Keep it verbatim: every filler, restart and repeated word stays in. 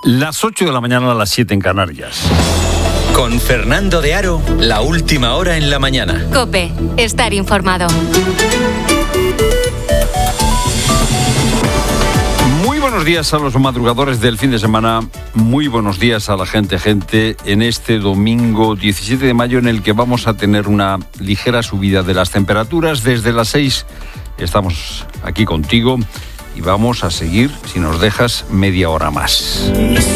Las ocho de la mañana a las siete en Canarias. Con Fernando de Aro, la última hora en la mañana. COPE, estar informado. Muy buenos días a los madrugadores del fin de semana. Muy buenos días a la gente, gente, en este domingo diecisiete de mayo en el que vamos a tener una ligera subida de las temperaturas. Desde las seis estamos aquí contigo y vamos a seguir, si nos dejas, media hora más.